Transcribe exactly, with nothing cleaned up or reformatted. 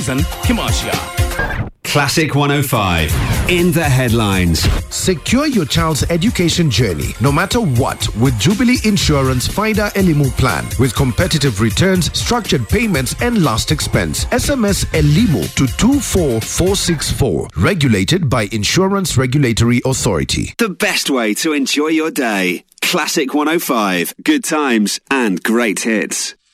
thousand commercial. Classic one oh five. In the headlines. Secure your child's education journey, no matter what, with Jubilee Insurance FIDA Elimu plan. With competitive returns, structured payments, and last expense. S M S Elimu to two four four six four. Regulated by Insurance Regulatory Authority. The best way to enjoy your day. Classic one oh five. Good times and great hits.